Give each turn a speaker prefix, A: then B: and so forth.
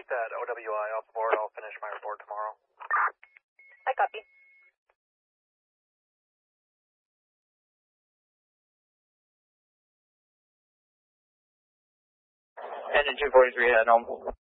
A: take that OWI off board. I'll finish my report tomorrow.
B: I copy.
C: Engine 243 head home.